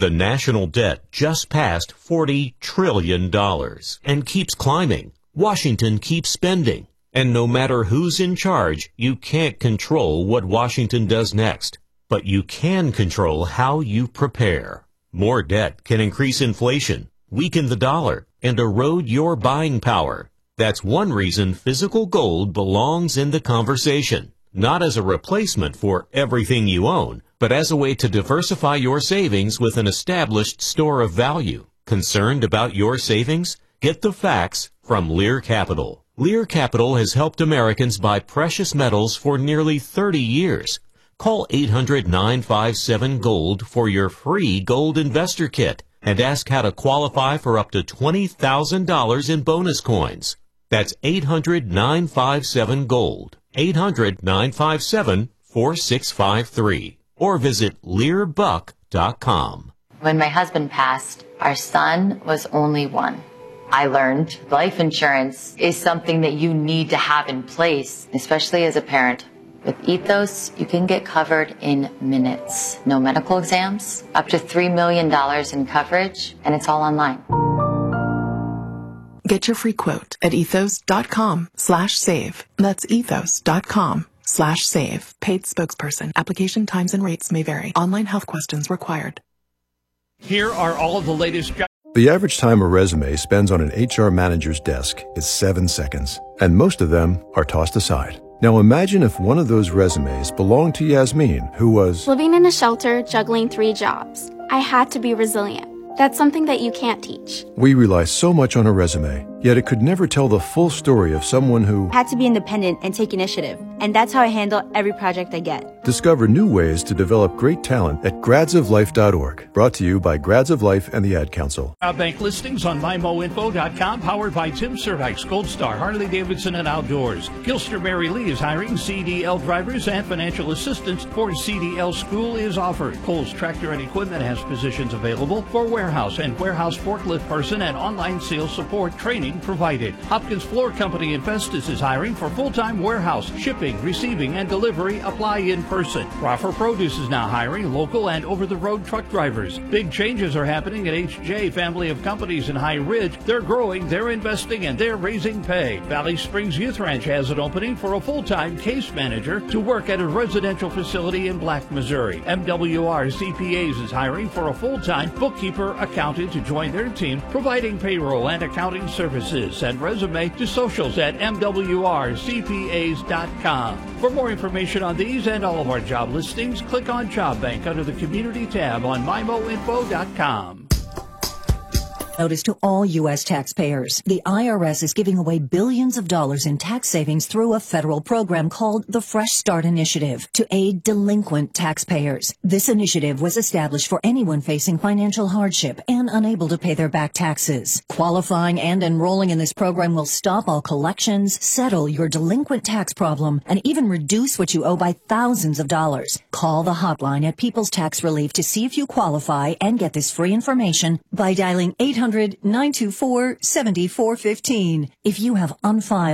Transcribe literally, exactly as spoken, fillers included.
The national debt just passed forty trillion dollars and keeps climbing. Washington keeps spending. And no matter who's in charge, you can't control what Washington does next. But you can control how you prepare. More debt can increase inflation, weaken the dollar, and erode your buying power. That's one reason physical gold belongs in the conversation. Not as a replacement for everything you own, but as a way to diversify your savings with an established store of value. Concerned about your savings? Get the facts from Lear Capital. Lear Capital has helped Americans buy precious metals for nearly thirty years. Call eight hundred, nine five seven, GOLD for your free Gold Investor Kit and ask how to qualify for up to twenty thousand dollars in bonus coins. That's eight hundred, nine five seven, GOLD. eight hundred, nine five seven, four six five three. Or visit lear buck dot com. When my husband passed, our son was only one. I learned life insurance is something that you need to have in place, especially as a parent. With Ethos, you can get covered in minutes. No medical exams, up to three million dollars in coverage, and it's all online. Get your free quote at ethos.com slash save. That's ethos.com slash save. Paid spokesperson. Application times and rates may vary. Online health questions required. Here are all of the latest... The average time a resume spends on an H R manager's desk is seven seconds, and most of them are tossed aside. Now imagine if one of those resumes belonged to Yasmin, who was living in a shelter, juggling three jobs. I had to be resilient. That's something that you can't teach. We rely so much on a resume, yet it could never tell the full story of someone who had to be independent and take initiative. And that's how I handle every project I get. Discover new ways to develop great talent at grads of life dot org. Brought to you by Grads of Life and the Ad Council. Job bank listings on my mo info dot com, powered by Tim Cervix, Gold Star, Harley Davidson, and Outdoors. Gilster Mary Lee is hiring C D L drivers, and financial assistance for C D L school is offered. Kohl's Tractor and Equipment has positions available for warehouse and warehouse forklift person and online sales support training provided. Hopkins Floor Company in Festus is hiring for full-time warehouse, shipping, receiving, and delivery. Apply in person. Crawford Produce is now hiring local and over-the-road truck drivers. Big changes are happening at H J Family of Companies in High Ridge. They're growing, they're investing, and they're raising pay. Valley Springs Youth Ranch has an opening for a full-time case manager to work at a residential facility in Black, Missouri. M W R C P As is hiring for a full-time bookkeeper accountant to join their team, providing payroll and accounting services. Send resume to socials at m w r c p a s dot com. For more information on these and all of our job listings, click on Job Bank under the Community tab on my mo info dot com. Notice to all U S taxpayers. The I R S is giving away billions of dollars in tax savings through a federal program called the Fresh Start Initiative to aid delinquent taxpayers. This initiative was established for anyone facing financial hardship and unable to pay their back taxes. Qualifying and enrolling in this program will stop all collections, settle your delinquent tax problem, and even reduce what you owe by thousands of dollars. Call the hotline at People's Tax Relief to see if you qualify and get this free information by dialing eight hundred, nine two four, seven four one five. If you have unfiled